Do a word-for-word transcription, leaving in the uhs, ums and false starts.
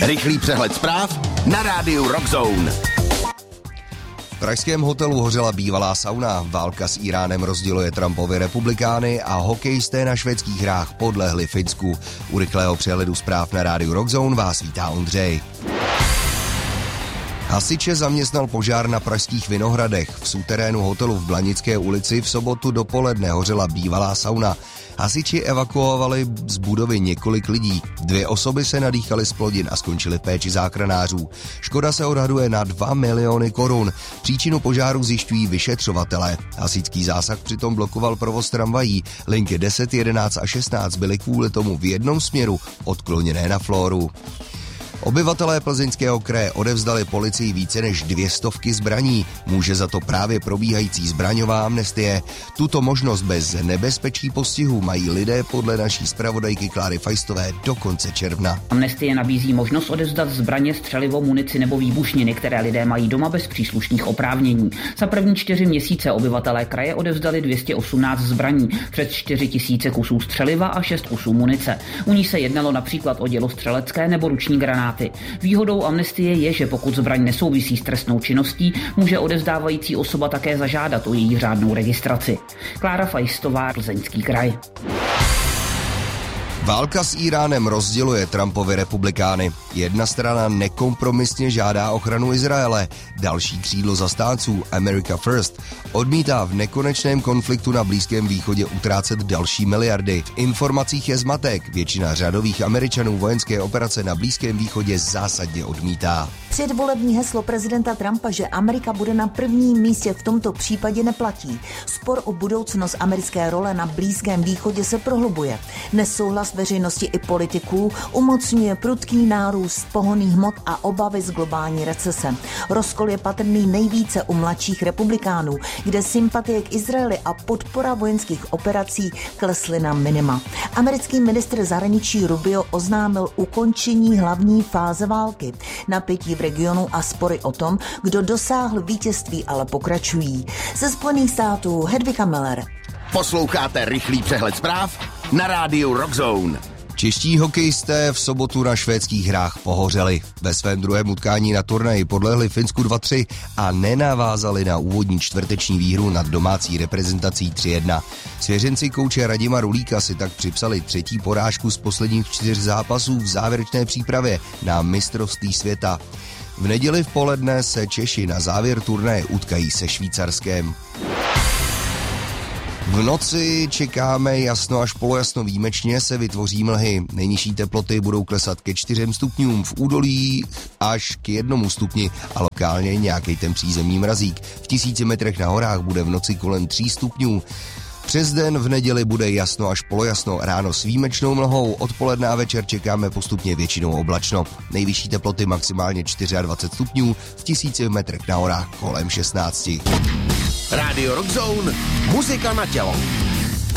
Rychlý přehled zpráv na rádiu Rock Zone. V pražském hotelu hořela bývalá sauna, válka s Íránem rozděluje Trumpovy republikány a hokejisté na švédských hrách podlehli Finsku. U rychlého přehledu zpráv na rádiu Rock Zone vás vítá Ondřej. Hasiče zaměstnal požár na pražských Vinohradech. V suterénu hotelu v Blanické ulici v sobotu dopoledne hořela bývalá sauna. Hasiči evakuovali z budovy několik lidí. Dvě osoby se nadýchaly z plodin a skončily v péči záchranářů. Škoda se odhaduje na dva miliony korun. Příčinu požáru zjišťují vyšetřovatelé. Hasičský zásah přitom blokoval provoz tramvají. Linky deset, jedenáct a šestnáct byly kvůli tomu v jednom směru odkloněné na Floru. Obyvatelé Plzeňského kraje odevzdali policii více než dvě stovky zbraní. Může za to právě probíhající zbraňová amnestie. Tuto možnost bez nebezpečí postihu mají lidé podle naší zpravodajky Kláry Fajstové do konce června. Amnestie nabízí možnost odevzdat zbraně, střelivo, munici nebo výbušniny, které lidé mají doma bez příslušných oprávnění. Za první čtyři měsíce obyvatelé kraje odevzdali dvě stě osmnáct zbraní, přes čtyři tisíce kusů střeliva a šest kusů munice. U ní se jednalo například o dělostřelecké nebo ruční granáty. Výhodou amnestie je, že pokud zbraň nesouvisí s trestnou činností, může odevzdávající osoba také zažádat o její řádnou registraci. Klára Fajstová, Plzeňský kraj. Válka s Íránem rozděluje Trumpovy republikány. Jedna strana nekompromisně žádá ochranu Izraele. Další křídlo zastánců America First odmítá v nekonečném konfliktu na Blízkém východě utrácet další miliardy. V informacích je zmatek. Většina řadových Američanů vojenské operace na Blízkém východě zásadně odmítá. Předvolební heslo prezidenta Trumpa, že Amerika bude na prvním místě, v tomto případě neplatí. Spor o budoucnost americké role na Blízkém východě se prohlubuje. Nesouhlas veřejnosti i politiků umocňuje prudký nárůst pohonných hmot a obavy z globální recese. Rozkol je patrný nejvíce u mladších republikánů, kde sympatie k Izraeli a podpora vojenských operací klesly na minima. Americký ministr zahraničí Rubio oznámil ukončení hlavní fáze války. Napětí v regionu a spory o tom, kdo dosáhl vítězství, ale pokračují. Ze Spojených států Hedvika Miller. Posloucháte rychlý přehled zpráv na rádiu Rock Zone. Čeští hokejisté v sobotu na švédských hrách pohořeli. Ve svém druhém utkání na turnaji podlehli Finsku dva tři a nenavázali na úvodní čtvrteční výhru nad domácí reprezentací tři jedna. Svěřenci kouče Radima Rulíka si tak připsali třetí porážku z posledních čtyř zápasů v závěrečné přípravě na mistrovství světa. V neděli v poledne se Češi na závěr turnaje utkají se Švýcarskem. V noci čekáme jasno až polojasno, výjimečně se vytvoří mlhy. Nejnižší teploty budou klesat ke čtyřem stupňům, v údolí až k jednomu stupni a lokálně nějaký ten přízemní mrazík. V tisíci metrech na horách bude v noci kolem tří stupňů. Přes den v neděli bude jasno až polojasno, ráno s výjimečnou mlhou, odpoledne a večer čekáme postupně většinou oblačno. Nejvyšší teploty maximálně dvacet čtyři stupňů, v tisíci metrech na horách kolem šestnáct. Rádio Rock Zone, muzika na tělo.